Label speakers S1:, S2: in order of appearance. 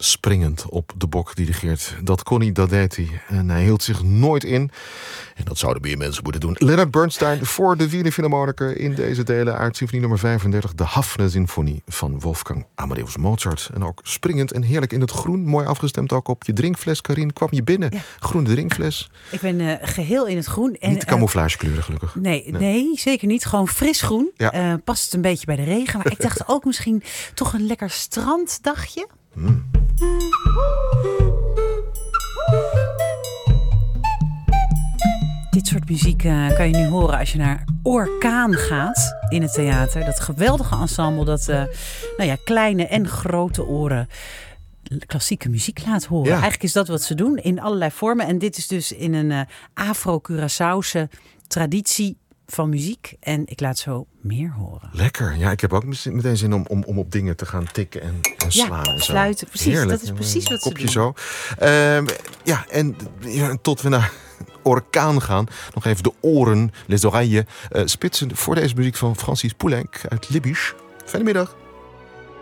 S1: springend op de bok dirigeert. Dat kon hij, dat deed hij. En hij hield zich nooit in. En dat zouden meer mensen moeten doen. Leonard Bernstein voor de Wiener Philharmoniker in deze delen uit symfonie nummer 35, de Haffner-symfonie van Wolfgang Amadeus Mozart. En ook springend en heerlijk in het groen. Mooi afgestemd ook op je drinkfles, Carien. Kwam je binnen? Ja. Groene drinkfles.
S2: Ik ben geheel in het groen. En,
S1: niet camouflagekleuren, gelukkig.
S2: Nee, zeker niet. Gewoon fris groen.
S1: Ja.
S2: Past het een beetje bij de regen. Maar ik dacht ook misschien toch een lekker stranddagje. Dit soort muziek kan je nu horen als je naar Orkaan gaat in het theater. Dat geweldige ensemble dat kleine en grote oren klassieke muziek laat horen. Ja. Eigenlijk is dat wat ze doen in allerlei vormen. En dit is dus in een Afro-Curaçaose traditie van muziek. En ik laat zo meer horen.
S1: Lekker. Ja, ik heb ook meteen zin om op dingen te gaan tikken en slaan. En zo.
S2: Fluiten. Precies. Heerlijk. Dat is precies wat ze doen.
S1: Kopje zo. Tot we naar Orkaan gaan. Nog even de oren, les oreilles, spitsen voor deze muziek van Francis Poulenc uit Libisch. Fijne middag.